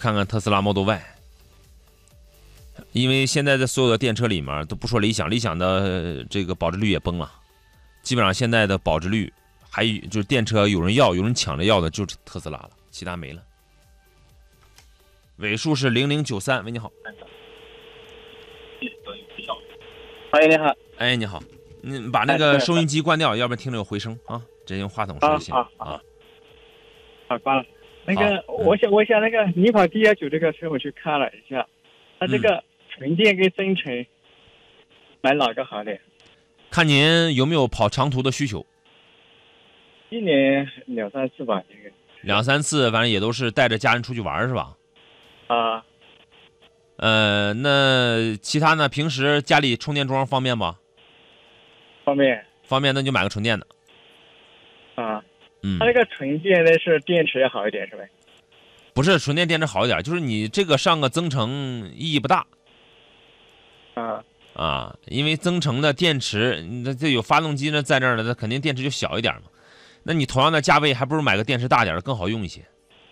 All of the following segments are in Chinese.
看看特斯拉 Model Y， 因为现在的所有的电车里面都不说理想的这个保值率也崩了，基本上现在的保值率还就是电车有人要有人抢着要的就是特斯拉了，其他没了。尾数是0093，喂，你好。 喂，你好。 哎，你好，你把那个收音机关掉，要不然听着有回声啊，直接用话筒说就行啊。 好，关了。那个，我想那个尼跑 D19这个车我去看了一下，它这个纯电跟增程买哪个好点？ 看您有没有跑长途的需求。 一年2、3次吧，这个。 2、3次，反正也都是带着家人出去玩是吧？ 啊。 那其他呢？平时家里充电桩方便不？ 方便， 那就买个纯电的。 啊。它这个纯电的是电池要好一点是呗？ 不是纯电电池好一点，就是你这个上个增程意义不大。因为增程的电池，这有发动机呢在这儿呢，它肯定电池就小一点嘛。那你同样的价位，还不如买个电池大点的更好用一些。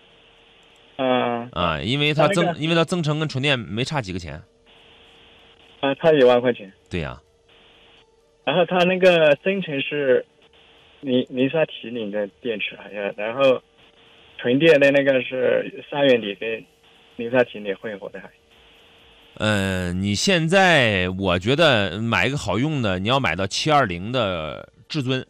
因为它增程跟纯电没差几个钱。 差1万块钱。 对呀。 然后它那个增程是尼萨提领的电池，好像，然后纯电的那个是3元锂跟尼萨提领混合的还。 你现在我觉得买一个好用的，你要买到720的至尊。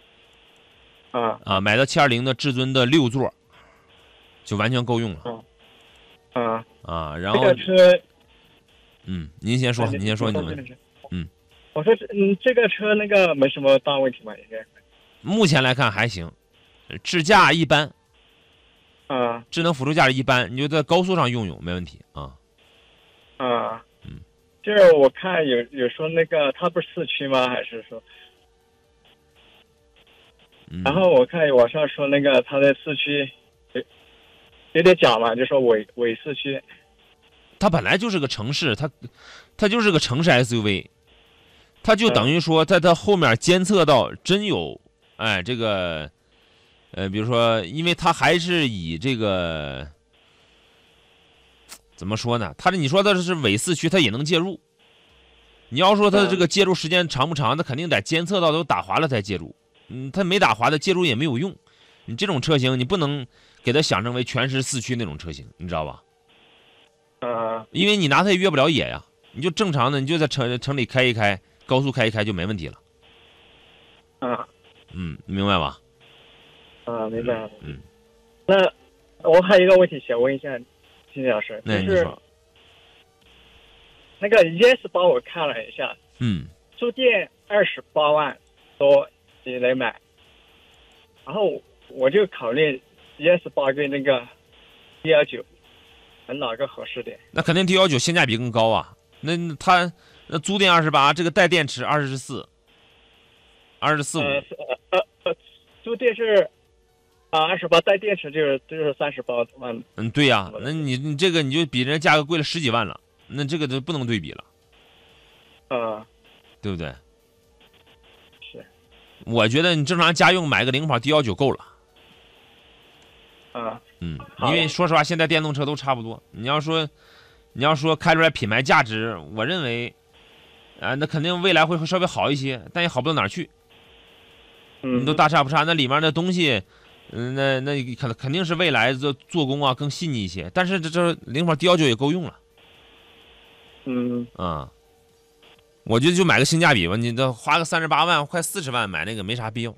买到720的至尊的6座，就完全够用了。然后这个车， 您先说，你的问题。 我说，这个车那个没什么大问题吧？应该。 目前来看还行，智驾一般。智能辅助驾驶一般，你就在高速上用没问题啊。 就是我看有说那个它不是4驱吗？还是说？然后我看网上说那个它的4驱有点假嘛，就说伪4驱。 它本来就是个城市，它就是个城市 SUV。它就等于说，在它后面监测到真有，这个，比如说，因为它还是以这个怎么说呢？你说它是伪4驱，它也能介入。你要说它这个介入时间长不长，它肯定得监测到都打滑了才介入。它没打滑的介入也没有用。你这种车型，你不能给它想成为全时4驱那种车型，你知道吧？因为你拿它也越不了野呀。你就正常的，你就在城里开一开。高速开一开就没问题了。明白吧？ 明白了。那我还有一个问题想问一下金老师，就是那个 ES8我看了一下，租电28万多也能买，然后我就考虑 ES8跟那个 D19，哪个合适点？ 那肯定 D19性价比更高啊。那租电28，这个带电池24.5。 租电是28，带电池就是38万。 对呀，那你这个你就比人家价格贵了10几万了，那这个就不能对比了。对不对？ 是。 我觉得你正常家用买个零跑 D19够了。因为说实话，现在电动车都差不多。你要说开出来品牌价值，我认为。那肯定未来会稍微好一些，但也好不到哪儿去。你都大差不差，那里面的东西，那肯定是未来做工啊更细腻一些。但是这零跑 D19也够用了。我觉得就买个性价比吧，你这花个38万快40万买那个没啥必要。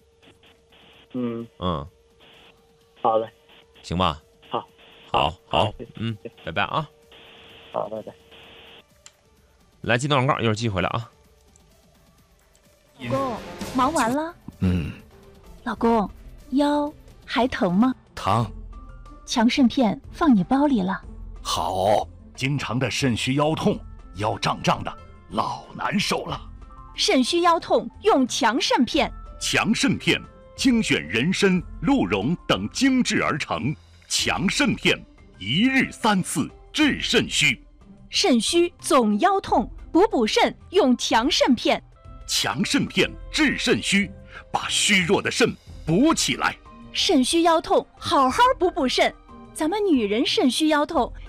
好嘞， 行吧。好，拜拜啊。 好，拜拜。 来接段广告，一会儿继续回来啊。 老公，忙完了？老公，腰还疼吗？ 疼。 强肾片放你包里了。 好，经常的肾虚腰痛，腰胀胀的，老难受了。 肾虚腰痛用强肾片。 强肾片精选人参、鹿茸等精制而成，强肾片1日3次治肾虚。 肾虚总腰痛，补肾用强肾片。 强肾片治肾虚，把虚弱的肾补起来。 肾虚腰痛，好好补肾。咱们女人肾虚腰痛